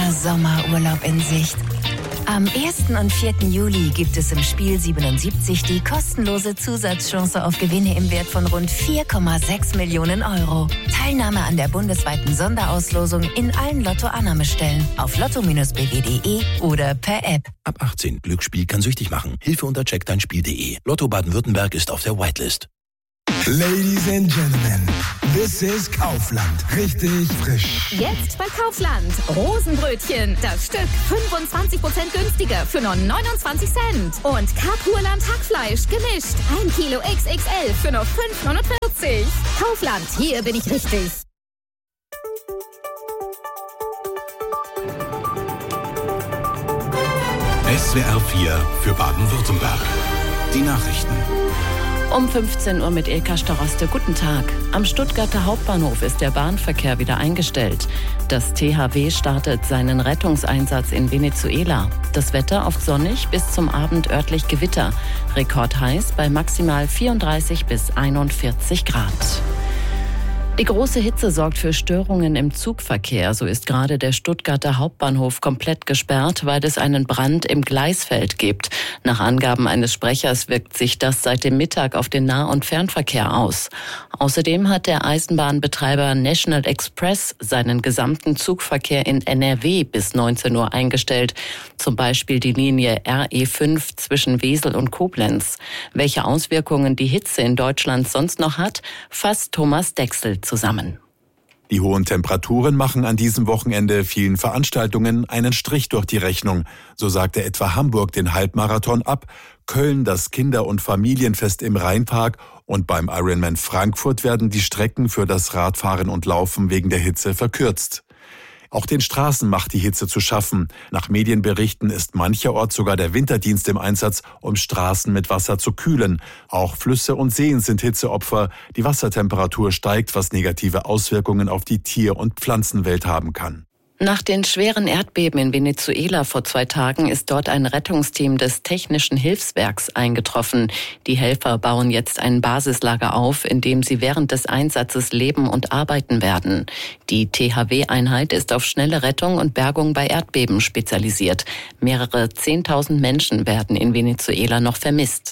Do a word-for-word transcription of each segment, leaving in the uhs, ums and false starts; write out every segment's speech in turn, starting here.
der Sommerurlaub in Sicht. Am ersten und vierten Juli gibt es im Spiel siebenundsiebzig die kostenlose Zusatzchance auf Gewinne im Wert von rund vier Komma sechs Millionen Euro. Teilnahme an der bundesweiten Sonderauslosung in allen Lotto-Annahmestellen auf lotto Bindestrich b w punkt de oder per App. Ab achtzehn. Glücksspiel kann süchtig machen. Hilfe unter check dein Spiel punkt de. Lotto Baden-Württemberg ist auf der Whitelist. Ladies and Gentlemen, this is Kaufland. Richtig frisch. Jetzt bei Kaufland. Rosenbrötchen. Das Stück fünfundzwanzig Prozent günstiger für nur neunundzwanzig Cent. Und Kapurland Hackfleisch gemischt. ein Kilo X X L für nur fünf neunundvierzig. Kaufland, hier bin ich richtig. S W R vier für Baden-Württemberg. Die Nachrichten. Um fünfzehn Uhr mit Ilka Staroste. Guten Tag. Am Stuttgarter Hauptbahnhof ist der Bahnverkehr wieder eingestellt. Das T H W startet seinen Rettungseinsatz in Venezuela. Das Wetter oft sonnig, bis zum Abend örtlich Gewitter. Rekordheiß bei maximal vierunddreißig bis einundvierzig Grad. Die große Hitze sorgt für Störungen im Zugverkehr. So ist gerade der Stuttgarter Hauptbahnhof komplett gesperrt, weil es einen Brand im Gleisfeld gibt. Nach Angaben eines Sprechers wirkt sich das seit dem Mittag auf den Nah- und Fernverkehr aus. Außerdem hat der Eisenbahnbetreiber National Express seinen gesamten Zugverkehr in N R W bis neunzehn Uhr eingestellt. Zum Beispiel die Linie R E fünf zwischen Wesel und Koblenz. Welche Auswirkungen die Hitze in Deutschland sonst noch hat, fasst Thomas Dechsel zusammen. Die hohen Temperaturen machen an diesem Wochenende vielen Veranstaltungen einen Strich durch die Rechnung. So sagte etwa Hamburg den Halbmarathon ab, Köln das Kinder- und Familienfest im Rheinpark und beim Ironman Frankfurt werden die Strecken für das Radfahren und Laufen wegen der Hitze verkürzt. Auch den Straßen macht die Hitze zu schaffen. Nach Medienberichten ist mancherorts sogar der Winterdienst im Einsatz, um Straßen mit Wasser zu kühlen. Auch Flüsse und Seen sind Hitzeopfer. Die Wassertemperatur steigt, was negative Auswirkungen auf die Tier- und Pflanzenwelt haben kann. Nach den schweren Erdbeben in Venezuela vor zwei Tagen ist dort ein Rettungsteam des Technischen Hilfswerks eingetroffen. Die Helfer bauen jetzt ein Basislager auf, in dem sie während des Einsatzes leben und arbeiten werden. Die T H W-Einheit ist auf schnelle Rettung und Bergung bei Erdbeben spezialisiert. Mehrere zehntausend Menschen werden in Venezuela noch vermisst.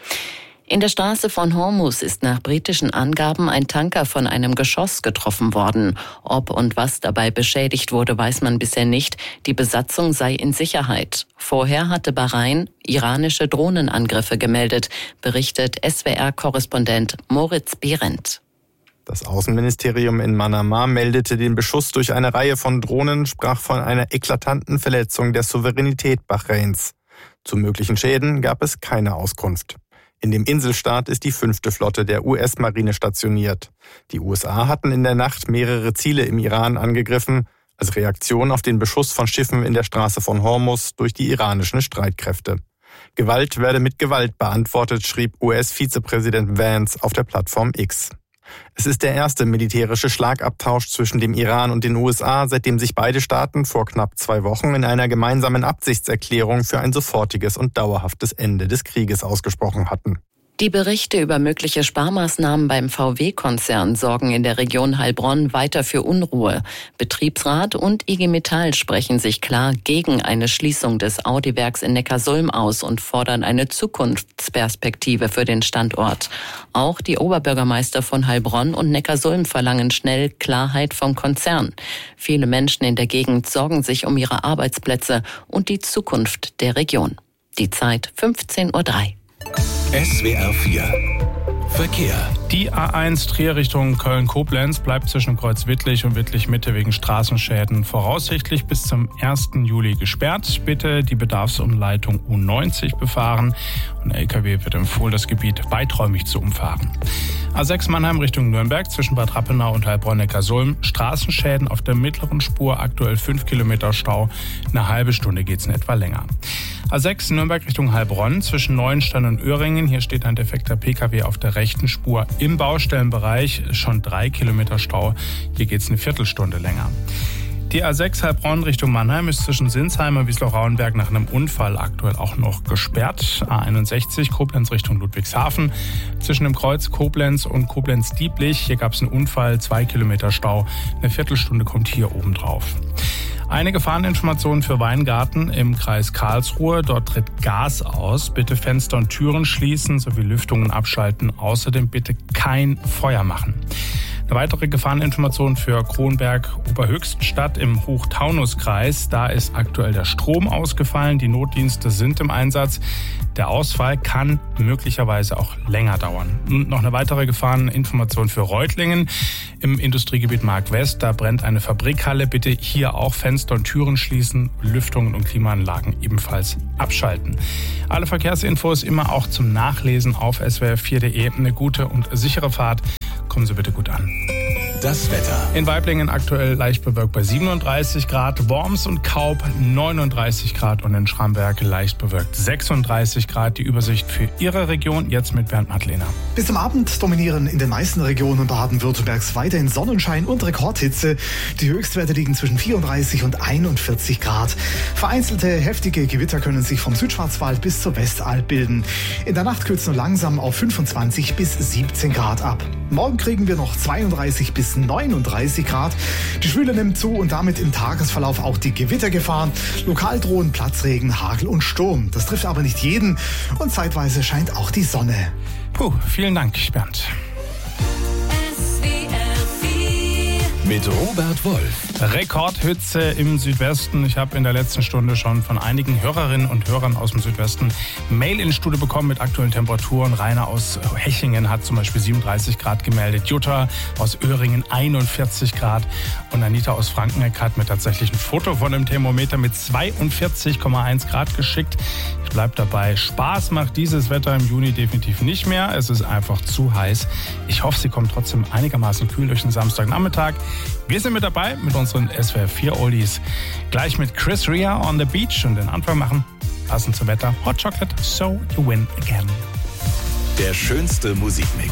In der Straße von Hormuz ist nach britischen Angaben ein Tanker von einem Geschoss getroffen worden. Ob und was dabei beschädigt wurde, weiß man bisher nicht. Die Besatzung sei in Sicherheit. Vorher hatte Bahrain iranische Drohnenangriffe gemeldet, berichtet S W R-Korrespondent Moritz Behrendt. Das Außenministerium in Manama meldete den Beschuss durch eine Reihe von Drohnen, sprach von einer eklatanten Verletzung der Souveränität Bahrains. Zu möglichen Schäden gab es keine Auskunft. In dem Inselstaat ist die fünfte Flotte der U S-Marine stationiert. Die U S A hatten in der Nacht mehrere Ziele im Iran angegriffen, als Reaktion auf den Beschuss von Schiffen in der Straße von Hormuz durch die iranischen Streitkräfte. Gewalt werde mit Gewalt beantwortet, schrieb U S-Vizepräsident Vance auf der Plattform X. Es ist der erste militärische Schlagabtausch zwischen dem Iran und den U S A, seitdem sich beide Staaten vor knapp zwei Wochen in einer gemeinsamen Absichtserklärung für ein sofortiges und dauerhaftes Ende des Krieges ausgesprochen hatten. Die Berichte über mögliche Sparmaßnahmen beim V W-Konzern sorgen in der Region Heilbronn weiter für Unruhe. Betriebsrat und I G Metall sprechen sich klar gegen eine Schließung des Audi-Werks in Neckarsulm aus und fordern eine Zukunftsperspektive für den Standort. Auch die Oberbürgermeister von Heilbronn und Neckarsulm verlangen schnell Klarheit vom Konzern. Viele Menschen in der Gegend sorgen sich um ihre Arbeitsplätze und die Zukunft der Region. Die Zeit fünfzehn Uhr drei. S W R vier Verkehr. Die A eins Trier Richtung Köln-Koblenz bleibt zwischen Kreuz Wittlich und Wittlich-Mitte wegen Straßenschäden voraussichtlich bis zum ersten Juli gesperrt. Bitte die Bedarfsumleitung U neunzig befahren und der L K W wird empfohlen, das Gebiet weiträumig zu umfahren. A sechs Mannheim Richtung Nürnberg zwischen Bad Rappenau und Heilbronn-Neckarsulm. Straßenschäden auf der mittleren Spur, aktuell fünf Kilometer Stau. Eine halbe Stunde geht's in etwa länger. A sechs Nürnberg Richtung Heilbronn zwischen Neuenstein und Öhringen. Hier steht ein defekter P K W auf der rechten Spur im Baustellenbereich. Schon drei Kilometer Stau. Hier geht's eine Viertelstunde länger. Die A sechs Heilbronn Richtung Mannheim ist zwischen Sinsheim und Wiesloch-Rauenberg nach einem Unfall aktuell auch noch gesperrt. A einundsechzig Koblenz Richtung Ludwigshafen. Zwischen dem Kreuz Koblenz und Koblenz-Dieblich. Hier gab es einen Unfall, zwei Kilometer Stau. Eine Viertelstunde kommt hier oben drauf. Eine Gefahreninformation für Weingarten im Kreis Karlsruhe. Dort tritt Gas aus. Bitte Fenster und Türen schließen sowie Lüftungen abschalten. Außerdem bitte kein Feuer machen. Eine weitere Gefahreninformation für Kronberg Oberhöchstenstadt im Hochtaunuskreis. Da ist aktuell der Strom ausgefallen. Die Notdienste sind im Einsatz. Der Ausfall kann möglicherweise auch länger dauern. Und noch eine weitere Gefahreninformation für Reutlingen im Industriegebiet Mark-West. Da brennt eine Fabrikhalle. Bitte hier auch Fenster und Türen schließen, Lüftungen und Klimaanlagen ebenfalls abschalten. Alle Verkehrsinfos immer auch zum Nachlesen auf s w r vier punkt de. Eine gute und sichere Fahrt. Kommen Sie bitte gut an. Das Wetter. In Weiblingen aktuell leicht bewölkt bei siebenunddreißig Grad, Worms und Kaup neununddreißig Grad und in Schramberg leicht bewölkt sechsunddreißig Grad. Die Übersicht für Ihre Region jetzt mit Bernd Madlener. Bis zum Abend dominieren in den meisten Regionen Baden-Württembergs weiterhin Sonnenschein und Rekordhitze. Die Höchstwerte liegen zwischen vierunddreißig und einundvierzig Grad. Vereinzelte heftige Gewitter können sich vom Südschwarzwald bis zur Westalb bilden. In der Nacht kühlt es nur langsam auf fünfundzwanzig bis siebzehn Grad ab. Morgen kriegen wir noch zweiunddreißig bis neununddreißig Grad. Die Schwüle nimmt zu und damit im Tagesverlauf auch die Gewittergefahr. Lokal drohen Platzregen, Hagel und Sturm. Das trifft aber nicht jeden und zeitweise scheint auch die Sonne. Puh, vielen Dank, Bernd. Mit Robert Wolf. Rekordhitze im Südwesten. Ich habe in der letzten Stunde schon von einigen Hörerinnen und Hörern aus dem Südwesten Mail ins Studio bekommen mit aktuellen Temperaturen. Rainer aus Hechingen hat zum Beispiel siebenunddreißig Grad gemeldet. Jutta aus Öhringen einundvierzig Grad. Und Anita aus Frankeneck hat mir tatsächlich ein Foto von dem Thermometer mit zweiundvierzig Komma eins Grad geschickt. Ich bleibe dabei. Spaß macht dieses Wetter im Juni definitiv nicht mehr. Es ist einfach zu heiß. Ich hoffe, Sie kommen trotzdem einigermaßen kühl durch den Samstagnachmittag. Wir sind mit dabei mit unseren S W R vier Oldies. Gleich mit Chris Rea on the Beach und den Anfang machen. Passend zum Wetter. Hot Chocolate, So You Win Again. Der schönste Musikmix.